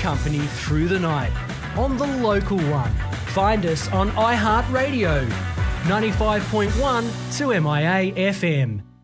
company through the night on the local one. Find us on iHeartRadio, 95.1 to MIA FM.